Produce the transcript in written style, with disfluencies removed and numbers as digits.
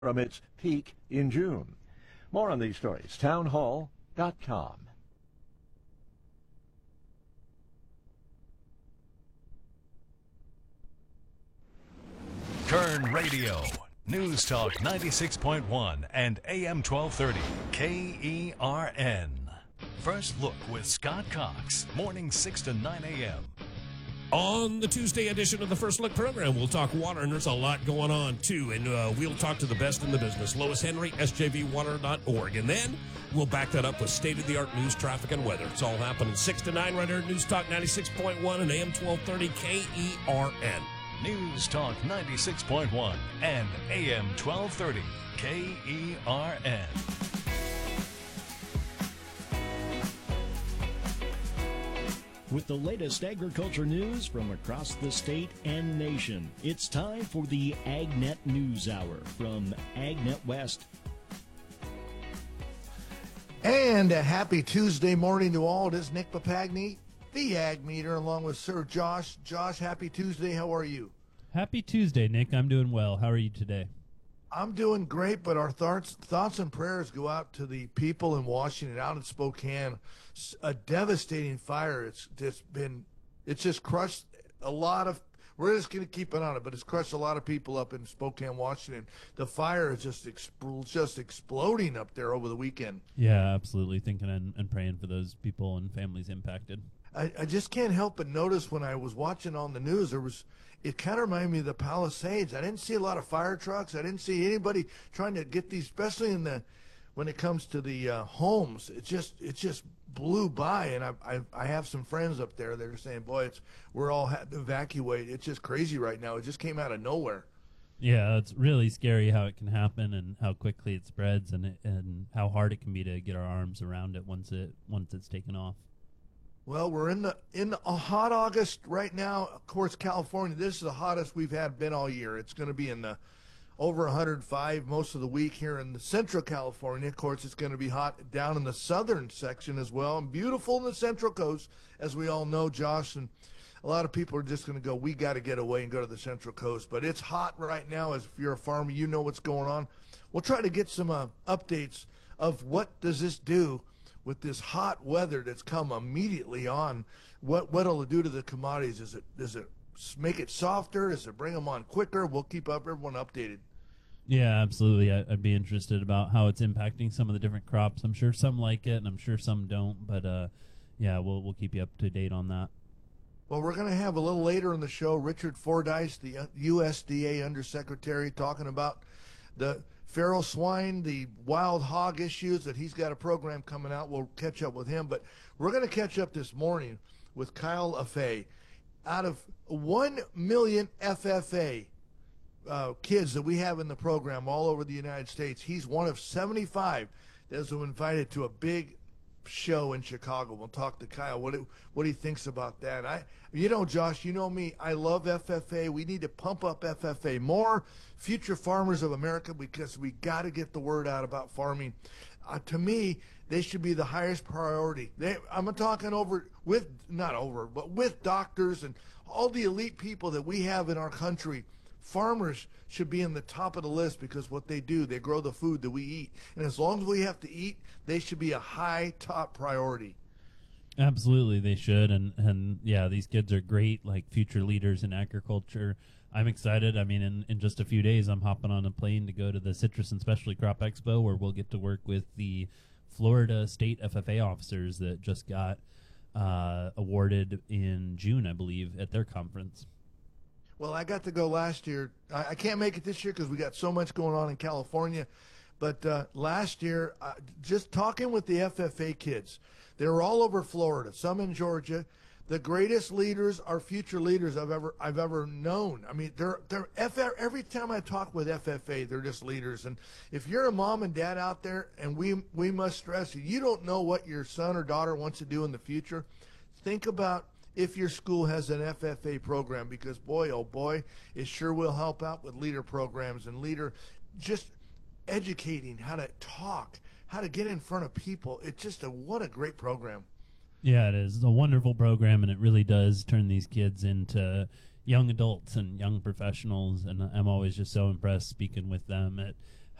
from its peak in June. More on these stories, townhall.com. Kern Radio, News Talk 96.1 and AM 1230, KERN. First Look with Scott Cox, mornings 6 to 9 a.m. On the Tuesday edition of the First Look program, we'll talk water, and there's a lot going on, too. And we'll talk to the best in the business, Lois Henry, sjvwater.org. And then we'll back that up with state-of-the-art news, traffic, and weather. It's all happening 6 to 9 right here at News Talk 96.1 and AM 1230 KERN. News Talk 96.1 and AM 1230, KERN. With the latest agriculture news from across the state and nation, it's time for the AgNet News Hour from AgNet West. And a happy Tuesday morning to all. It is Nick Papagni, the Ag Meter, along with Sir Josh. Josh, happy Tuesday. How are you? Happy Tuesday, Nick. I'm doing well. How are you today? I'm doing great, but our thoughts and prayers go out to the people in Washington, out in Spokane. A devastating fire. It's just crushed a lot of. We're just going to keep it on it, but it's crushed a lot of people up in Spokane, Washington. The fire is just exploding up there over the weekend. Yeah, absolutely. Thinking and praying for those people and families impacted. I just can't help but notice when I was watching on the news, it kind of reminded me of the Palisades. I didn't see a lot of fire trucks. I didn't see anybody trying to get these, especially when it comes to the homes. It just blew by, and I have some friends up there that are saying, boy, we're all had to evacuate. It's just crazy right now. It just came out of nowhere. Yeah, it's really scary how it can happen and how quickly it spreads, and how hard it can be to get our arms around it once it's taken off. Well, we're in a hot August right now. Of course, California, this is the hottest we've been all year. It's going to be in the over 105 most of the week here in the central California. Of course, it's going to be hot down in the southern section as well, and beautiful in the central coast, as we all know, Josh. And a lot of people are just going to go, we got to get away and go to the central coast. But it's hot right now. As if you're a farmer, you know what's going on. We'll try to get some updates of what does this do with this hot weather that's come immediately on. What'll it do to the commodities? Does it make it softer? Does it bring them on quicker? We'll keep everyone updated. Yeah, absolutely. I'd be interested about how it's impacting some of the different crops. I'm sure some like it, and I'm sure some don't. But yeah, we'll keep you up to date on that. Well, we're going to have a little later in the show Richard Fordyce, the USDA Undersecretary, talking about the feral swine, the wild hog issues, that he's got a program coming out. We'll catch up with him. But we're going to catch up this morning with Kyle Afay. Out of 1 million FFA kids that we have in the program all over the United States, he's one of 75 that's been invited to a big show in Chicago. We'll talk to Kyle what he thinks about that. Josh, you know me, I love FFA. We need to pump up FFA more. Future farmers of America, because we got to get the word out about farming. To me, they should be the highest priority. I'm talking with doctors and all the elite people that we have in our country. Farmers should be in the top of the list, because what they do, they grow the food that we eat. And as long as we have to eat, they should be a high top priority. Absolutely, they should. And yeah, these kids are great, like future leaders in agriculture. I'm excited. I mean, in just a few days, I'm hopping on a plane to go to the Citrus and Specialty Crop Expo, where we'll get to work with the Florida State FFA officers that just got awarded in June, I believe, at their conference. Well, I got to go last year. I can't make it this year because we got so much going on in California. But last year, just talking with the FFA kids, they were all over Florida, some in Georgia. The greatest leaders are future leaders I've ever known. I mean, every time I talk with FFA, they're just leaders. And if you're a mom and dad out there, and we must stress, you don't know what your son or daughter wants to do in the future, think about if your school has an FFA program, because boy, oh boy, it sure will help out with leader programs and just educating how to talk, how to get in front of people. It's just what a great program. Yeah, it is. It's a wonderful program, and it really does turn these kids into young adults and young professionals, and I'm always just so impressed speaking with them